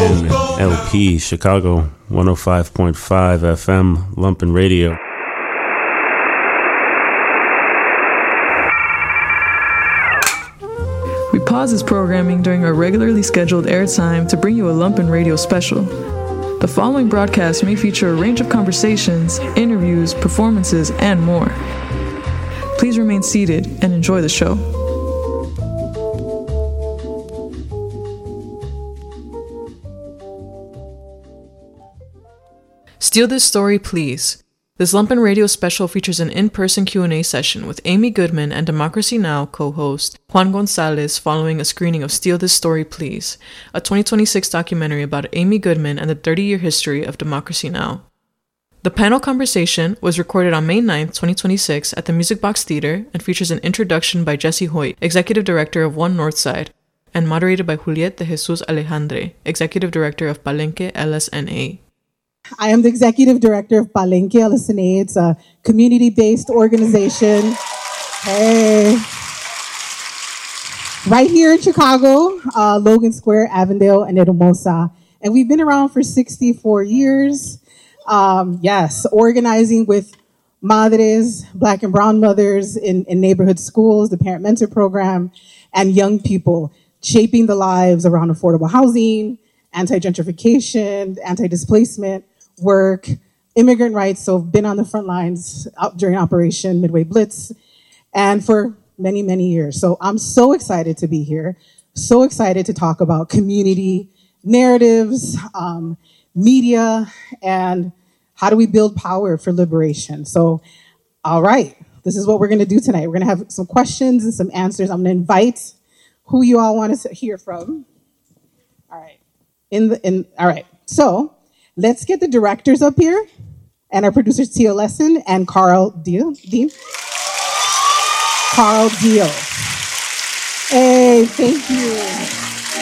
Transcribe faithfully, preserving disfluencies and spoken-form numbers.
N L P, Chicago, one oh five point five F M, Lumpen Radio. We pause this programming during our regularly scheduled airtime to bring you a Lumpen Radio special. The following broadcast may feature a range of conversations, interviews, performances, and more. Please remain seated and enjoy the show. Steal This Story, Please. This Lumpen Radio special features an in-person Q and A session with Amy Goodman and Democracy Now! Co-host Juan Gonzalez following a screening of Steal This Story, Please, a twenty twenty-six documentary about Amy Goodman and the thirty-year history of Democracy Now! The panel conversation was recorded on May ninth, twenty twenty-six at the Music Box Theater and features an introduction by Jesse Hoyt, Executive Director of One Northside, and moderated by Juliet de Jesus Alejandre, Executive Director of Palenque L S N A. I am the Executive Director of Palenque L S N A. It's a community-based organization. Hey. Right here in Chicago, uh, Logan Square, Avondale, and Hermosa. And we've been around for sixty-four years. Um, yes, organizing with madres, Black and brown mothers in, in neighborhood schools, the Parent Mentor Program, and young people, shaping the lives around affordable housing, anti-gentrification, anti-displacement work, immigrant rights. So I've been on the front lines during Operation Midway Blitz and for many, many years. So I'm so excited to be here, so excited to talk about community narratives, um, media, and how do we build power for liberation. So, all right, this is what we're gonna do tonight. We're gonna have some questions and some answers. I'm gonna invite who you all want to hear from. All right. In the in all right, so let's get the directors up here and our producers Tia Lesson and Carl Deal. Dean. Carl Deal. Hey, thank you.